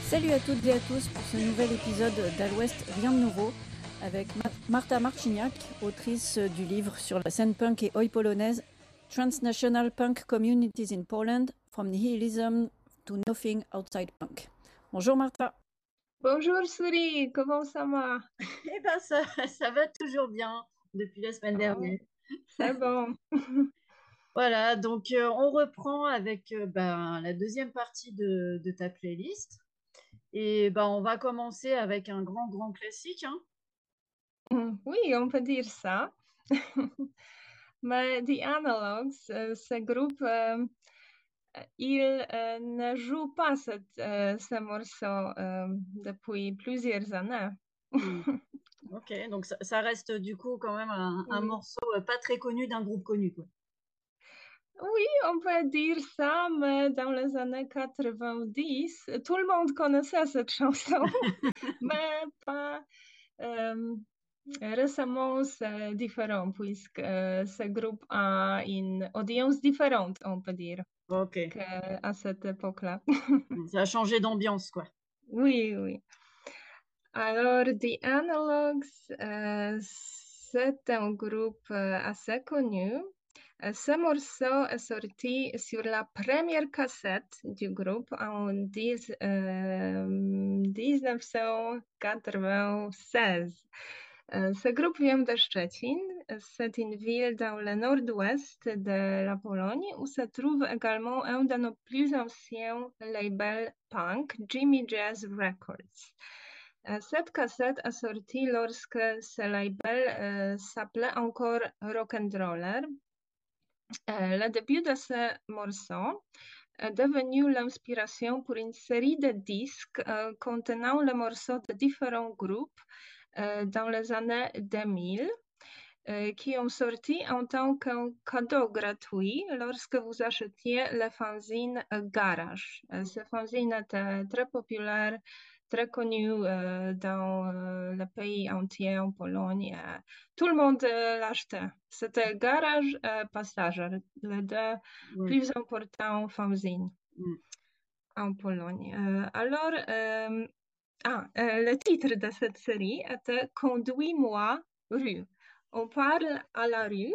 Salut à toutes et à tous pour ce nouvel épisode d'À l'Ouest, rien de nouveau, avec Marta Marciniak, autrice du livre sur la scène punk et oi polonaise, Transnational Punk Communities in Poland, From Nihilism to Nothing Outside Punk. Bonjour Marta. Bonjour Suri, comment ça va? Eh ben ça va toujours bien depuis la semaine Oh, dernière. c'est bon. Voilà, donc on reprend avec la deuxième partie de ta playlist. Et on va commencer avec un grand classique, hein. Oui, on peut dire ça. Mais The Analogues, ce groupe, il ne joue pas ce morceau depuis plusieurs années. Hmm. Ok, donc ça reste du coup quand même un Oui. morceau pas très connu d'un groupe connu, quoi. Oui, on peut dire ça, mais dans les années 90, tout le monde connaissait cette chanson, mais pas récemment, c'est différent, puisque ce groupe a une audience différente, on peut dire, Ok, qu'à cette époque-là. ça a changé d'ambiance, quoi. Oui, oui. Alors, The Analogues, c'est un groupe assez connu. Ce morceau est sorti sur la première cassette du groupe en 1996. Ce groupe vient de Szczecin. C'est une ville dans le nord-ouest de la Pologne où se trouve également un de nos plus anciens labels punk, Jimmy Jazz Records. Cette cassette a sorti lorsque ce label s'appelait encore Rock'n'Roller. Le début de ce morceau est devenu l'inspiration pour une série de disques contenant les morceaux de différents groupes dans les années 2000 qui ont sorti en tant qu'un cadeau gratuit lorsque vous achetiez le fanzine Garage. Ce fanzine était très populaire, très connu dans le pays entier, en Pologne. Tout le monde l'achetait. C'était Garage et Passager, les deux Ouais. plus importants fanzines Mm. en Pologne. Le titre de cette série était Conduis-moi rue. On parle à la rue.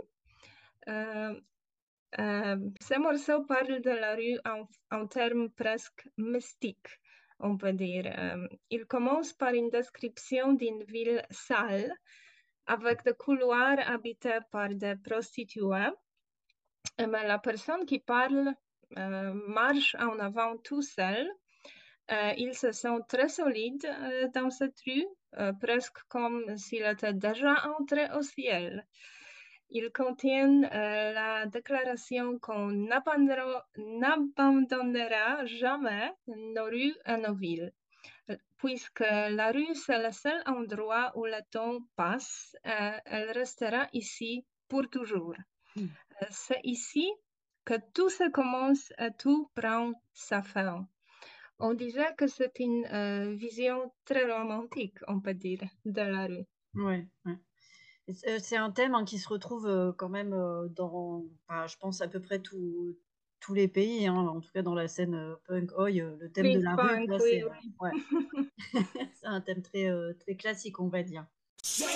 Ce morceau parle de la rue en termes presque mystiques, on peut dire. Il commence par une description d'une ville sale, avec des couloirs habités par des prostituées. Mais la personne qui parle marche en avant tout seul. Il se sent très solide dans cette rue, presque comme s'il était déjà entré au ciel. Il contient la déclaration qu'on n'abandonnera jamais nos rues et nos villes, puisque la rue, c'est le seul endroit où le temps passe, elle restera ici pour toujours. Mm. C'est ici que tout se commence et tout prend sa fin. On dirait que c'est une vision très romantique, on peut dire, de la rue. Ouais, ouais. C'est un thème, hein, qui se retrouve quand même je pense, à peu près tous les pays, hein, en tout cas dans la scène punk oi, le thème de Oui, la rue, punk, quoi, oui, c'est oui. ouais, c'est un thème très classique, on va dire.